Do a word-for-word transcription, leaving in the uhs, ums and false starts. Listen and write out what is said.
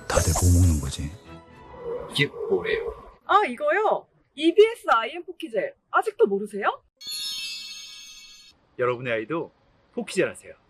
다들 뭐 먹는 거지? 이게 뭐예요? 아, 이거요? 이비에스 아이엠 포키젤. 아직도 모르세요? 여러분의 아이도 포키젤 하세요.